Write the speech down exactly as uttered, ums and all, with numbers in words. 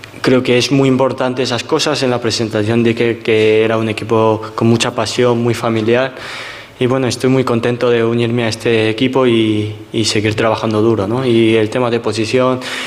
creo que es muy importante esas cosas en la presentación de que, que era un equipo con mucha pasión, muy familiar. Y bueno, estoy muy contento de unirme a este equipo y, y seguir trabajando duro, ¿no? Y el tema de posición,